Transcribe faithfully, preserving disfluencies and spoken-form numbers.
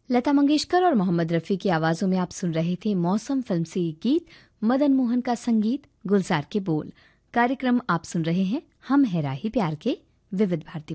लता मंगेशकर और मोहम्मद रफ़ी की आवाज़ों में आप सुन रहे थे मौसम फिल्म से ये गीत, मदन मोहन का संगीत, गुलजार के बोल। कार्यक्रम आप सुन रहे हैं हम है राही प्यार के विविध भारती